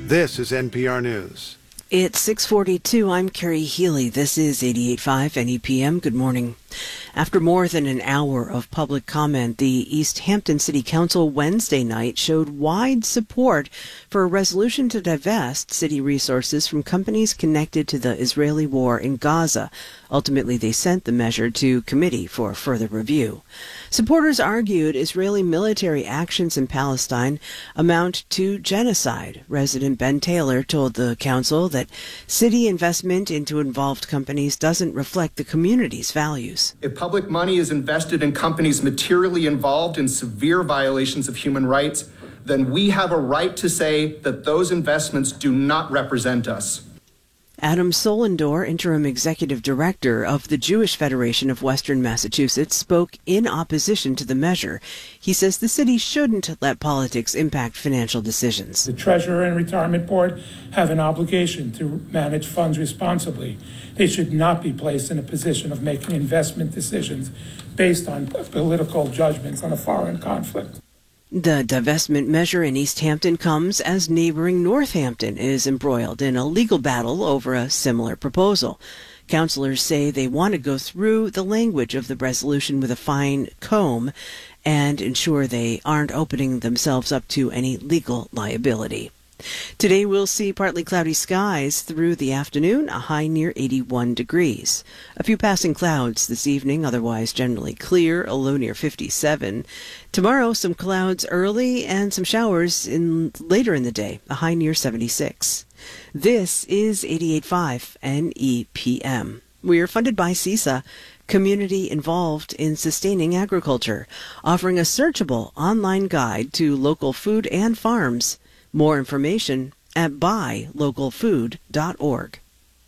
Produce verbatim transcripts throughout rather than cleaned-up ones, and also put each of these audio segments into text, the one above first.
This is N P R News. It's six forty-two. I'm Carrie Healy. This is eighty-eight point five N E P M. Good morning. After more than an hour of public comment, the East Hampton City Council Wednesday night showed wide support for a resolution to divest city resources from companies connected to the Israeli war in Gaza. Ultimately, they sent the measure to committee for further review. Supporters argued Israeli military actions in Palestine amount to genocide. Resident Ben Taylor told the council that city investment into involved companies doesn't reflect the community's values. If public money is invested in companies materially involved in severe violations of human rights, then we have a right to say that those investments do not represent us. Adam Solendor, interim executive director of the Jewish Federation of Western Massachusetts, spoke in opposition to the measure. He says the city shouldn't let politics impact financial decisions. The Treasurer and Retirement Board have an obligation to manage funds responsibly. They should not be placed in a position of making investment decisions based on political judgments on a foreign conflict. The divestment measure in East Hampton comes as neighboring Northampton is embroiled in a legal battle over a similar proposal. Councillors say they want to go through the language of the resolution with a fine comb and ensure they aren't opening themselves up to any legal liability. Today we'll see partly cloudy skies through the afternoon, a high near eighty-one degrees. A few passing clouds this evening, otherwise generally clear, a low near fifty-seven. Tomorrow, some clouds early and some showers in later in the day, a high near seventy-six. This is eighty-eight point five N E P M. We are funded by CISA, community involved in sustaining agriculture, offering a searchable online guide to local food and farms. More information at buy local food dot org.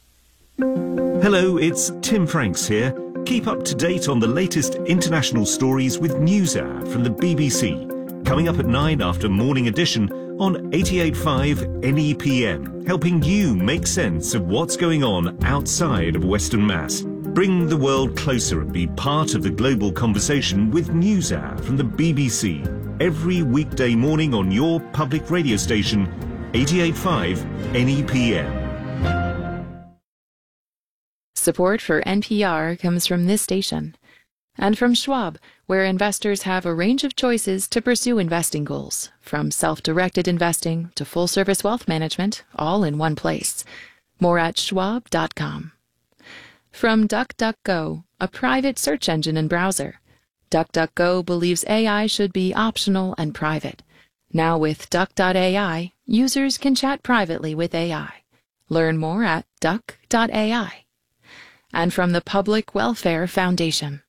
Hello, it's Tim Franks here. Keep up to date on the latest international stories with NewsHour from the B B C. Coming up at nine after Morning Edition on eighty-eight point five N E P M, helping you make sense of what's going on outside of Western Mass. Bring the world closer and be part of the global conversation with NewsHour from the B B C. Every weekday morning on your public radio station, eighty-eight point five N E P M. Support for N P R comes from this station and from Schwab, where investors have a range of choices to pursue investing goals, from self-directed investing to full-service wealth management, all in one place. More at schwab dot com. From DuckDuckGo, a private search engine and browser. DuckDuckGo believes A I should be optional and private. Now with Duck dot A I, users can chat privately with A I. Learn more at duck dot A I. And from the Public Welfare Foundation.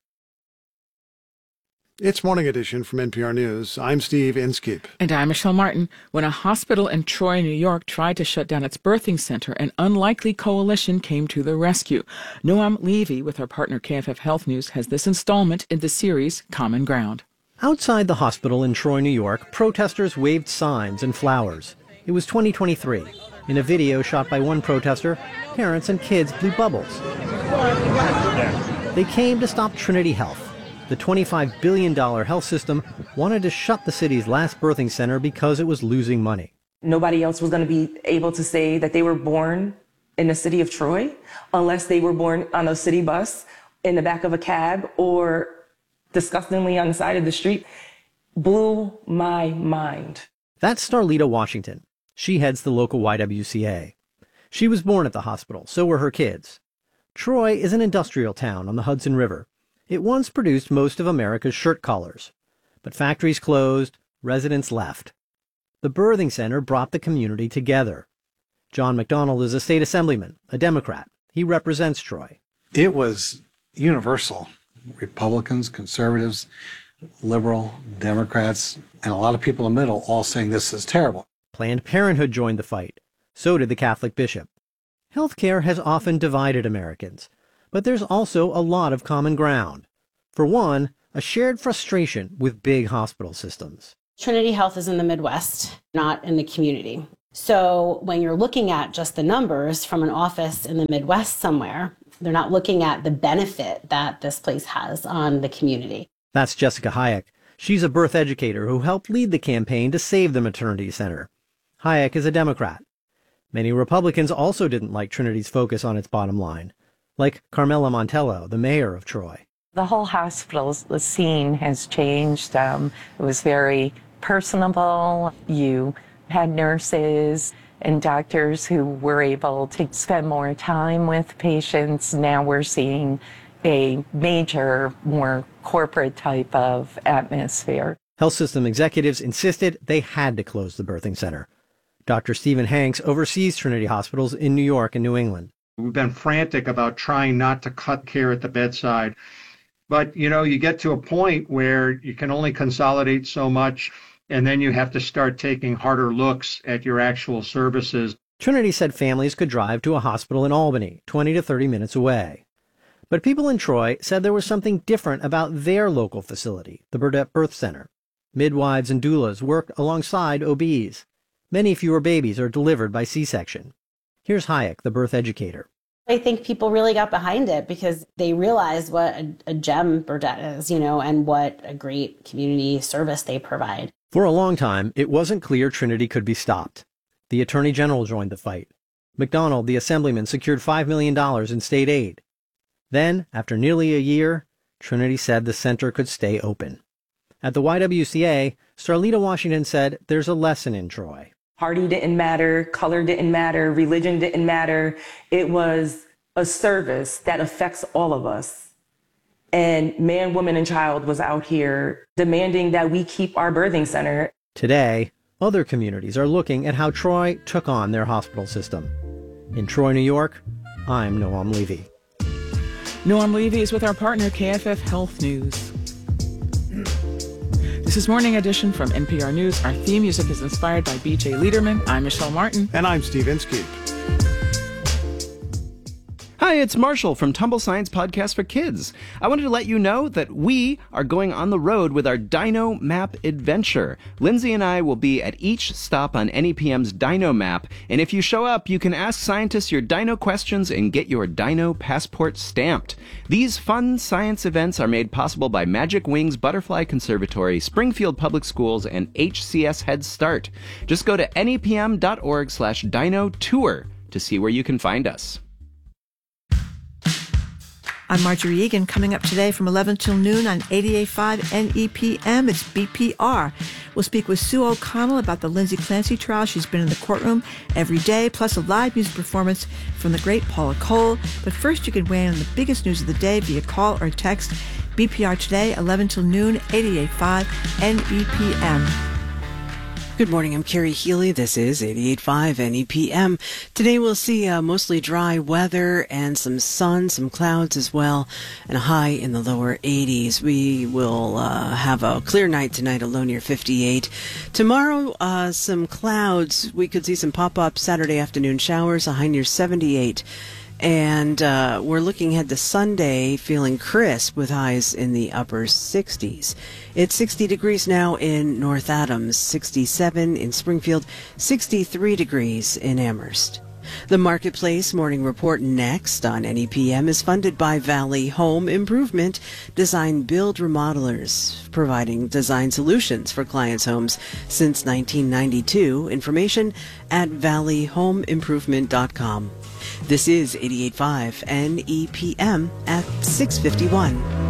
It's Morning Edition from N P R News. I'm Steve Inskeep. And I'm Michelle Martin. When a hospital in Troy, New York tried to shut down its birthing center, an unlikely coalition came to the rescue. Noam Levy, with our partner K F F Health News, has this installment in the series Common Ground. Outside the hospital in Troy, New York, protesters waved signs and flowers. It was twenty twenty-three. In a video shot by one protester, parents and kids blew bubbles. They came to stop Trinity Health. The twenty-five billion dollars health system wanted to shut the city's last birthing center because it was losing money. Nobody else was going to be able to say that they were born in the city of Troy unless they were born on a city bus, in the back of a cab, or disgustingly on the side of the street. Blew my mind. That's Starlita Washington. She heads the local Y W C A. She was born at the hospital, so were her kids. Troy is an industrial town on the Hudson River. It once produced most of America's shirt collars. But factories closed, residents left. The birthing center brought the community together. John McDonald is a state assemblyman, a Democrat. He represents Troy. It was universal. Republicans, conservatives, liberal, Democrats, and a lot of people in the middle all saying this is terrible. Planned Parenthood joined the fight. So did the Catholic bishop. Healthcare has often divided Americans. But there's also a lot of common ground. For one, a shared frustration with big hospital systems. Trinity Health is in the Midwest, not in the community. So when you're looking at just the numbers from an office in the Midwest somewhere, they're not looking at the benefit that this place has on the community. That's Jessica Hayek. She's a birth educator who helped lead the campaign to save the maternity center. Hayek is a Democrat. Many Republicans also didn't like Trinity's focus on its bottom line, like Carmela Montello, the mayor of Troy. The whole hospital scene has changed. Um, it was very personable. You had nurses and doctors who were able to spend more time with patients. Now we're seeing a major, more corporate type of atmosphere. Health system executives insisted they had to close the birthing center. Doctor Stephen Hanks oversees Trinity hospitals in New York and New England. We've been frantic about trying not to cut care at the bedside. But, you know, you get to a point where you can only consolidate so much, and then you have to start taking harder looks at your actual services. Trinity said families could drive to a hospital in Albany, twenty to thirty minutes away. But people in Troy said there was something different about their local facility, the Burdett Birth Center. Midwives and doulas work alongside O Bs. Many fewer babies are delivered by C-section. Here's Hayek, the birth educator. I think people really got behind it because they realized what a, a gem Burdett is, you know, and what a great community service they provide. For a long time, it wasn't clear Trinity could be stopped. The Attorney General joined the fight. McDonald, the assemblyman, secured five million dollars in state aid. Then, after nearly a year, Trinity said the center could stay open. At the Y W C A, Starlita Washington said there's a lesson in Troy. Party didn't matter, color didn't matter, religion didn't matter. It was a service that affects all of us. And man, woman, and child was out here demanding that we keep our birthing center. Today, other communities are looking at how Troy took on their hospital system. In Troy, New York, I'm Noam Levy. Noam Levy is with our partner K F F Health News. This is Morning Edition from N P R News. Our theme music is inspired by B J Liederman. I'm Michelle Martin. And I'm Steve Inskeep. Hi, it's Marshall from Tumble Science Podcast for Kids. I wanted to let you know that we are going on the road with our Dino Map adventure. Lindsay and I will be at each stop on N E P M's Dino Map, and if you show up, you can ask scientists your dino questions and get your dino passport stamped. These fun science events are made possible by Magic Wings Butterfly Conservatory, Springfield Public Schools, and H C S Head Start. Just go to N E P M dot org slash dino tour to see where you can find us. I'm Marjorie Egan, coming up today from eleven till noon on eighty-eight point five N E P M. It's B P R. We'll speak with Sue O'Connell about the Lindsay Clancy trial. She's been in the courtroom every day, plus a live music performance from the great Paula Cole. But first, you can weigh in on the biggest news of the day via call or text. B P R today, eleven till noon, eighty-eight point five N E P M. Good morning, I'm Carrie Healy. This is eighty-eight point five N E P M. Today we'll see uh, mostly dry weather and some sun, some clouds as well, and a high in the lower eighties. We will uh, have a clear night tonight, a low near fifty-eight. Tomorrow, uh, some clouds. We could see some pop-up Saturday afternoon showers, a high near seventy-eight. And uh, we're looking ahead to Sunday, feeling crisp with highs in the upper sixties. It's sixty degrees now in North Adams, sixty-seven in Springfield, sixty-three degrees in Amherst. The Marketplace Morning Report next on N E P M is funded by Valley Home Improvement, Design Build Remodelers, providing design solutions for clients' homes since nineteen ninety-two. Information at valley home improvement dot com. This is eighty-eight point five N E P M at six fifty-one.